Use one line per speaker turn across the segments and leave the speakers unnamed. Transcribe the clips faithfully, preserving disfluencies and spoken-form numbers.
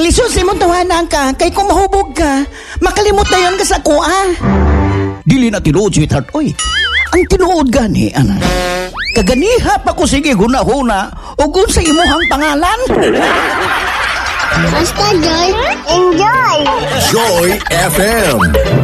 Ang lisod sa imong tawanan ka, kay kung mahubog ka, makalimot na yun ka sa kuha.
Dili na tinuod, sweetheart. Oy, ang tinuod gani, ana. Kaganiha pa ko sige guna-huna o kung sa imuhang pangalan.
Basta Joy, enjoy!
Joy F M.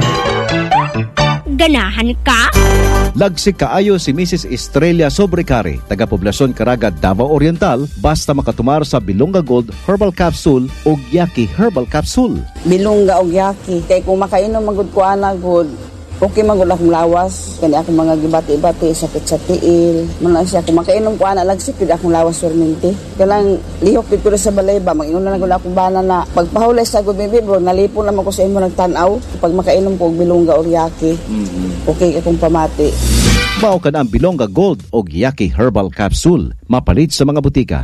Ganahan ka?
Lagsik kaayo si Missus Estrella Sobrecari, taga-poblasyon Caraga, Davao Oriental, basta makatumar sa Bilonga Gold Herbal Capsule o Yaki Herbal Capsule.
Bilonga o Yaki, kay kung makainom magud ko ana good, okay magud akong lawas, kani akong mga gibati-bati, sakit sa tiil. Muna siya kung makainom ko ana lagsik gid akong lawas perminti. Kanang lihok gid ko sa balay ba, mag-inom na gud akong bana na pagpahulay sa gud bibi bro, nalipon naman ko sa imo nagtan-aw pag makainom ko og Bilonga o Yaki. Mm-hmm. Okay akong pamati.
Mao kan ang Bilonga Gold o Yaki Herbal Capsule, mapalit sa mga butika.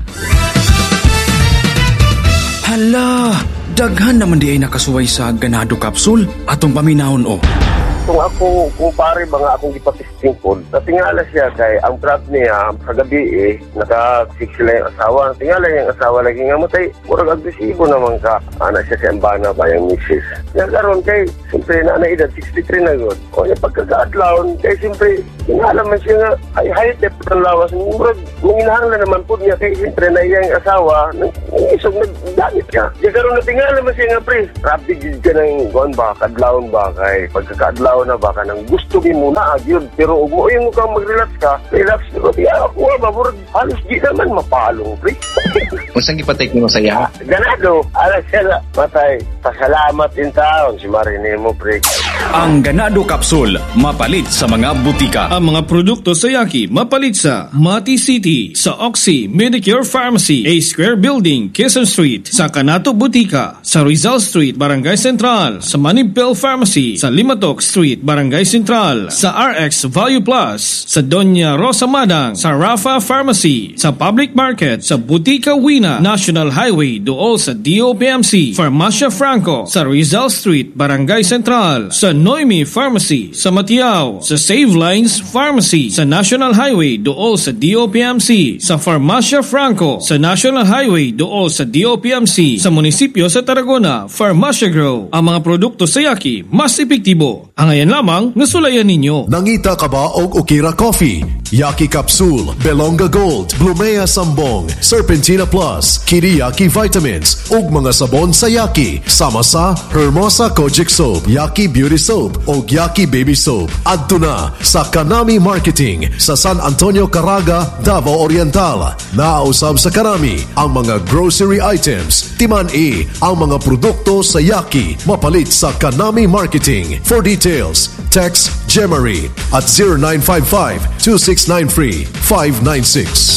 Hala, daghan naman di ay nakasuway sa ganado capsule atong paminahon o.
Kung ako, kumpare mga akong ipatisting po, natingala siya kay ang trap niya sa gabi eh, naka-six sila yung asawa. Natingala yung asawa lagi nga matay. Murag agresibo naman ka. Anak siya si Ambana pa yung misis. Nagaroon kay, siyempre na edad sixty-three na good. O yung pagkakaadlaon, kay siyempre, tingala man siya nga, ay height depth ng lawas. Murag, manginahanglan naman po niya kay siyempre na iyang asawa, isog nagdamit ka. Nagaroon natingala man siya nga pre, rapid ka ng gawin ba, kadlaon ba, kay pagkakaadlaon na baka nang gusto mo muna agyod pero ug mo yung kang mag-relax ka relax ko diya ako ba murag halos di naman mapalong pre.
Unsang gipatek nimo saya?
Ganado ala sila patay pasalamat in taon si Marinemo pre.
Ang Ganado Capsule mapalit sa mga butika.
Ang mga produkto sa Yaki mapalit sa Mati City, sa Oxy Medicure Pharmacy, A Square Building, Quezon Street, sa Canato Butika, sa Rizal Street, Barangay Central, sa Manibel Pharmacy, sa Limatok Street, Barangay Central, sa R X Value Plus, sa Doña Rosa Madang, sa Rafa Pharmacy, sa Public Market, sa Butika Wina, National Highway dool sa D O P M C, Farmacia Franco, sa Rizal Street, Barangay Central, sa Noemi Pharmacy, sa Matiao, sa Save Lines Pharmacy, sa National Highway dool sa D O P M C, sa Farmacia Franco, sa National Highway dool sa D O P M C, sa munisipyo sa Tarragona, Farmacia Grow. Ang mga produkto sa Yaki mas epektibo. Ang ayan lamang nasulayan ninyo.
Nangita ka ba og Okira Coffee, Yaki Capsule, Belonga Gold, Blumea Sambong, Serpentina Plus, Kiriyaki Vitamins, ug mga sabon sa Yaki, sama sa Hermosa Kojic Soap, Yaki Beauty Soap, ug Yaki Baby Soap. Adto na sa Kanami Marketing sa San Antonio, Caraga, Davao Oriental. Naausab sa Kanami ang mga grocery items, timan e ang mga produkto sa Yaki, mapalit sa Kanami Marketing. For details, text Gemary at zero nine five five, two six nine three, five nine six.